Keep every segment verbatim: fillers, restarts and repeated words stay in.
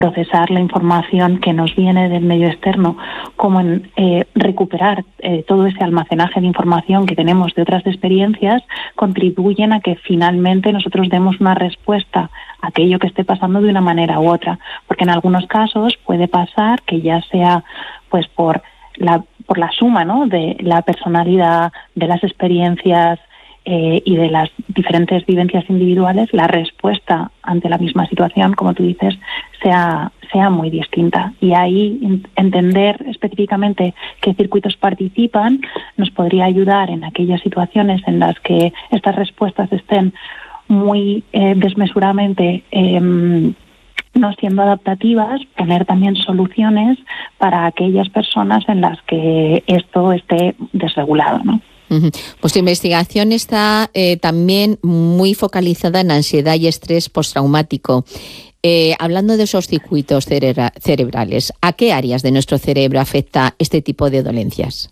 procesar la información que nos viene del medio externo, como en eh, recuperar eh, todo ese almacenaje de información que tenemos de otras experiencias, contribuyen a que finalmente nosotros demos una respuesta a aquello que esté pasando de una manera u otra. Porque en algunos casos puede pasar que ya sea pues por la, por la suma, ¿no?, de la personalidad, de las experiencias, Eh, y de las diferentes vivencias individuales, la respuesta ante la misma situación, como tú dices, sea, sea muy distinta. Y ahí in- entender específicamente qué circuitos participan nos podría ayudar en aquellas situaciones en las que estas respuestas estén muy eh, desmesuradamente eh, no siendo adaptativas, poner también soluciones para aquellas personas en las que esto esté desregulado, ¿no? Pues tu investigación está eh, también muy focalizada en ansiedad y estrés postraumático. Eh, hablando de esos circuitos cerebra- cerebrales, ¿a qué áreas de nuestro cerebro afecta este tipo de dolencias?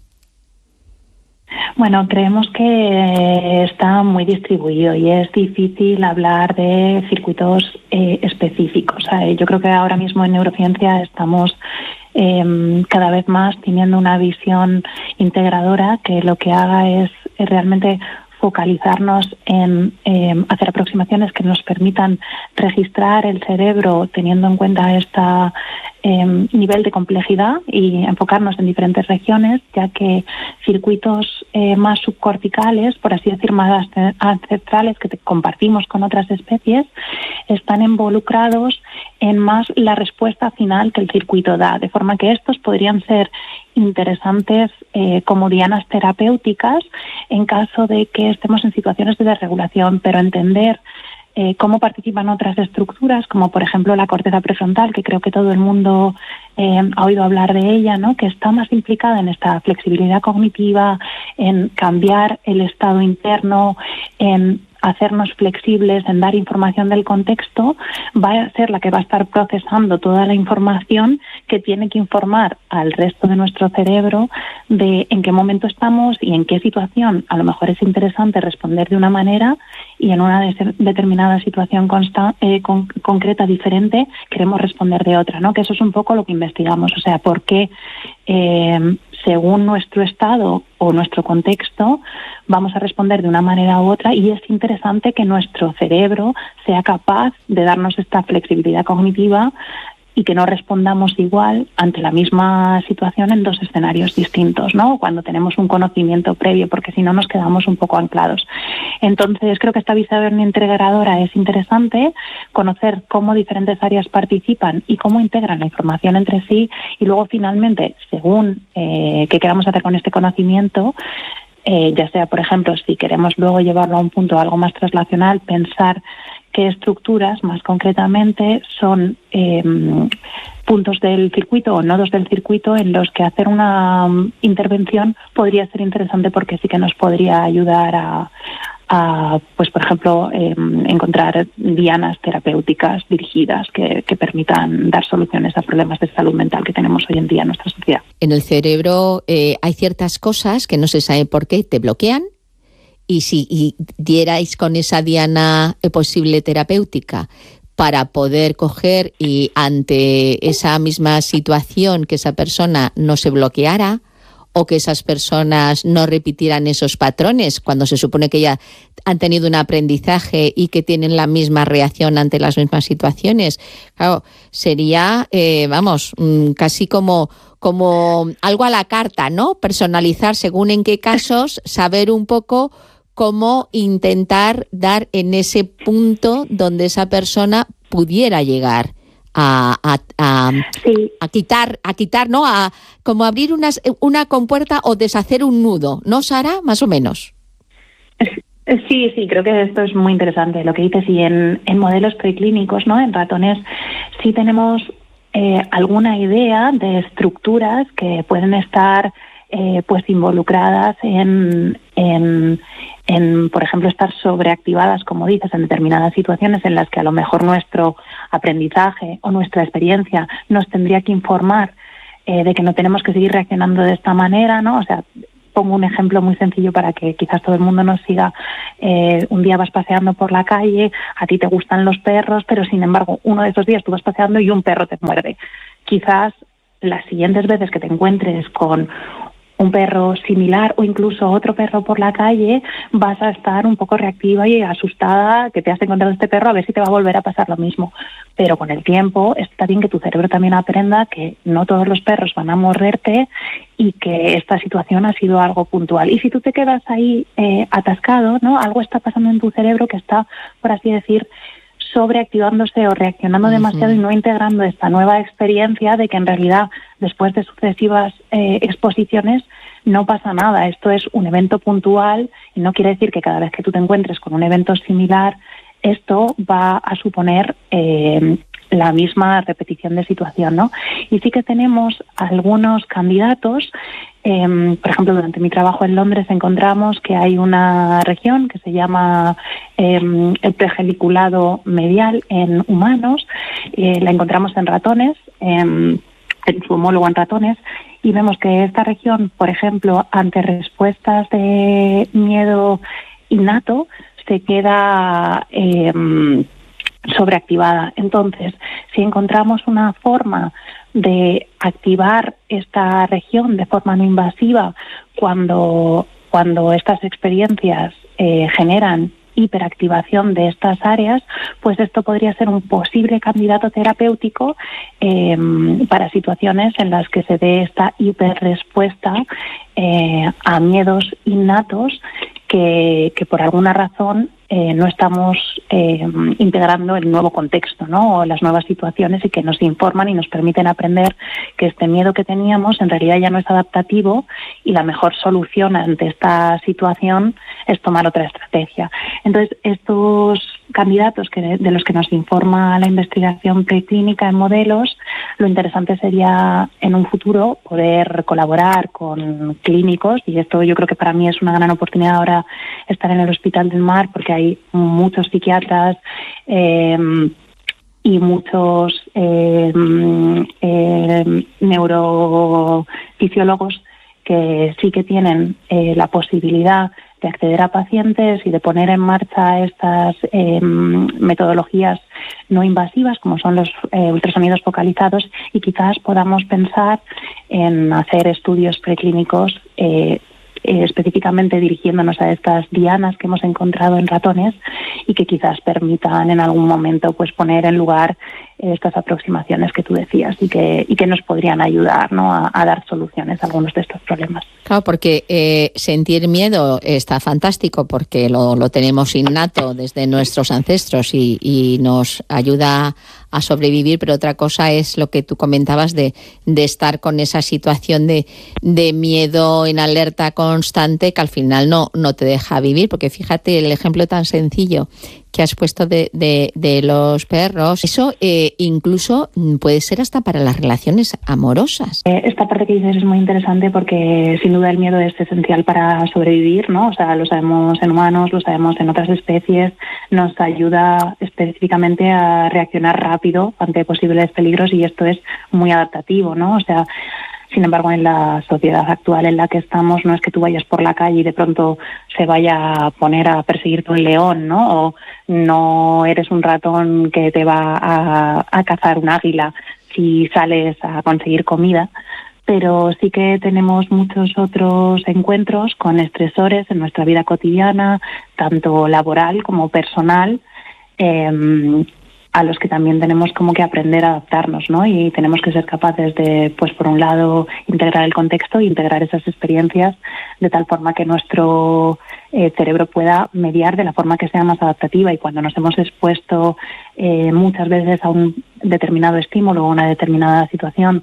Bueno, creemos que está muy distribuido y es difícil hablar de circuitos eh, específicos. Eh, yo creo que ahora mismo en neurociencia estamos eh, cada vez más teniendo una visión integradora que lo que haga es, es realmente focalizarnos en eh, hacer aproximaciones que nos permitan registrar el cerebro teniendo en cuenta este eh, nivel de complejidad y enfocarnos en diferentes regiones, ya que circuitos eh, más subcorticales, por así decir, más ancestrales que compartimos con otras especies, están involucrados en más la respuesta final que el circuito da, de forma que estos podrían ser interesantes eh, como dianas terapéuticas en caso de que estemos en situaciones de desregulación, pero entender eh, cómo participan otras estructuras, como por ejemplo la corteza prefrontal, que creo que todo el mundo eh, ha oído hablar de ella, ¿no?, que está más implicada en esta flexibilidad cognitiva, en cambiar el estado interno, en hacernos flexibles, en dar información del contexto, va a ser la que va a estar procesando toda la información que tiene que informar al resto de nuestro cerebro de en qué momento estamos y en qué situación a lo mejor es interesante responder de una manera y en una de- determinada situación consta- eh, con- concreta diferente queremos responder de otra, ¿no? Que eso es un poco lo que investigamos, o sea, por qué eh, según nuestro estado o nuestro contexto vamos a responder de una manera u otra, y es interesante que nuestro cerebro sea capaz de darnos esta flexibilidad cognitiva y que no respondamos igual ante la misma situación en dos escenarios distintos, ¿no?, cuando tenemos un conocimiento previo, porque si no nos quedamos un poco anclados. Entonces, creo que esta visión integradora es interesante, conocer cómo diferentes áreas participan y cómo integran la información entre sí, y luego finalmente, según eh, qué queramos hacer con este conocimiento, eh, ya sea, por ejemplo, si queremos luego llevarlo a un punto algo más translacional, pensar qué estructuras, más concretamente, son eh, puntos del circuito o nodos del circuito en los que hacer una um, intervención podría ser interesante, porque sí que nos podría ayudar a, a pues por ejemplo, eh, encontrar dianas terapéuticas dirigidas que, que permitan dar soluciones a problemas de salud mental que tenemos hoy en día en nuestra sociedad. En el cerebro eh, hay ciertas cosas que no se sabe por qué te bloquean. Y si y dierais con esa diana posible terapéutica para poder coger y ante esa misma situación que esa persona no se bloqueara o que esas personas no repitieran esos patrones cuando se supone que ya han tenido un aprendizaje y que tienen la misma reacción ante las mismas situaciones, claro, sería, eh, vamos, casi como, como algo a la carta, ¿no? Personalizar según en qué casos, saber un poco cómo intentar dar en ese punto donde esa persona pudiera llegar a, a, a, sí. a quitar, a quitar, ¿no? A como abrir unas, una compuerta o deshacer un nudo, ¿no, Sara? Más o menos. Sí, sí, creo que esto es muy interesante lo que dices. Y en, en modelos preclínicos, ¿no?, en ratones, sí tenemos eh, alguna idea de estructuras que pueden estar eh, pues involucradas en, en, en, por ejemplo, estar sobreactivadas, como dices, en determinadas situaciones en las que a lo mejor nuestro aprendizaje o nuestra experiencia nos tendría que informar eh, de que no tenemos que seguir reaccionando de esta manera, ¿no? O sea, pongo un ejemplo muy sencillo para que quizás todo el mundo nos siga. Eh, un día vas paseando por la calle, a ti te gustan los perros, pero sin embargo uno de esos días tú vas paseando y un perro te muerde. Quizás las siguientes veces que te encuentres con un perro similar o incluso otro perro por la calle, vas a estar un poco reactiva y asustada que te has encontrado este perro, a ver si te va a volver a pasar lo mismo. Pero con el tiempo está bien que tu cerebro también aprenda que no todos los perros van a morderte y que esta situación ha sido algo puntual. Y si tú te quedas ahí eh, atascado, ¿no? Algo está pasando en tu cerebro que está, por así decir, sobreactivándose o reaccionando uh-huh. demasiado y no integrando esta nueva experiencia de que en realidad después de sucesivas eh, exposiciones no pasa nada. Esto es un evento puntual y no quiere decir que cada vez que tú te encuentres con un evento similar esto va a suponer eh, la misma repetición de situación, ¿no? Y sí que tenemos algunos candidatos. Eh, por ejemplo, durante mi trabajo en Londres encontramos que hay una región que se llama eh, el preheliculado medial en humanos. Eh, la encontramos en ratones, eh, en su homólogo en ratones, y vemos que esta región, por ejemplo, ante respuestas de miedo innato, se queda eh, sobreactivada. Entonces, si encontramos una forma de activar esta región de forma no invasiva cuando, cuando estas experiencias eh, generan hiperactivación de estas áreas, pues esto podría ser un posible candidato terapéutico eh, para situaciones en las que se dé esta hiperrespuesta eh, a miedos innatos que, que por alguna razón eh, no estamos eh, integrando el nuevo contexto, ¿no? O las nuevas situaciones, y que nos informan y nos permiten aprender que este miedo que teníamos en realidad ya no es adaptativo y la mejor solución ante esta situación es tomar otra estrategia. Entonces, estos candidatos que de los que nos informa la investigación preclínica en modelos, lo interesante sería en un futuro poder colaborar con clínicos, y esto yo creo que para mí es una gran oportunidad ahora estar en el Hospital del Mar, porque hay muchos psiquiatras eh, y muchos eh, eh, neurofisiólogos que sí que tienen eh, la posibilidad de acceder a pacientes y de poner en marcha estas eh, metodologías no invasivas, como son los eh, ultrasonidos focalizados, y quizás podamos pensar en hacer estudios preclínicos eh, eh, específicamente dirigiéndonos a estas dianas que hemos encontrado en ratones, y que quizás permitan en algún momento pues poner en lugar estas aproximaciones que tú decías y que y que nos podrían ayudar, ¿no?, a, a dar soluciones a algunos de estos problemas. Claro, porque eh, sentir miedo está fantástico, porque lo, lo tenemos innato desde nuestros ancestros y, y nos ayuda a sobrevivir, pero otra cosa es lo que tú comentabas de, de estar con esa situación de, de miedo en alerta constante que al final no, no te deja vivir, porque fíjate el ejemplo tan sencillo que has puesto de, de, de los perros. Eso eh, incluso puede ser hasta para las relaciones amorosas. Eh, esta parte que dices es muy interesante, porque sin duda el miedo es esencial para sobrevivir, ¿no? O sea, lo sabemos en humanos, lo sabemos en otras especies, nos ayuda específicamente a reaccionar rápido ante posibles peligros, y esto es muy adaptativo, ¿no? O sea, sin embargo, en la sociedad actual en la que estamos, no es que tú vayas por la calle y de pronto se vaya a poner a perseguirte un león, ¿no? O no eres un ratón que te va a, a cazar un águila si sales a conseguir comida. Pero sí que tenemos muchos otros encuentros con estresores en nuestra vida cotidiana, tanto laboral como personal, eh, a los que también tenemos como que aprender a adaptarnos, ¿no? Y tenemos que ser capaces de, pues por un lado, integrar el contexto e integrar esas experiencias de tal forma que nuestro eh, cerebro pueda mediar de la forma que sea más adaptativa. Y cuando nos hemos expuesto eh, muchas veces a un determinado estímulo o una determinada situación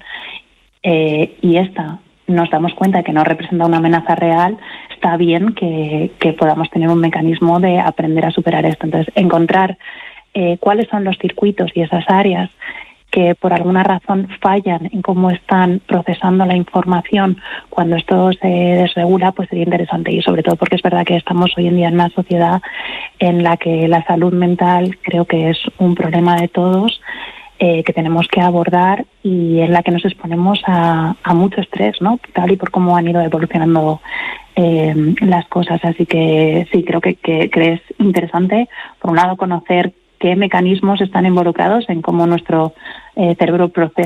eh, y esta nos damos cuenta de que no representa una amenaza real, está bien que, que podamos tener un mecanismo de aprender a superar esto. Entonces, encontrar Eh, cuáles son los circuitos y esas áreas que por alguna razón fallan en cómo están procesando la información cuando esto se desregula, pues sería interesante. Y sobre todo porque es verdad que estamos hoy en día en una sociedad en la que la salud mental creo que es un problema de todos, eh, que tenemos que abordar y en la que nos exponemos a, a mucho estrés, ¿no? Tal y por cómo han ido evolucionando eh, las cosas. Así que sí, creo que, que, que es interesante, por un lado, conocer qué mecanismos están involucrados en cómo nuestro eh, cerebro procesa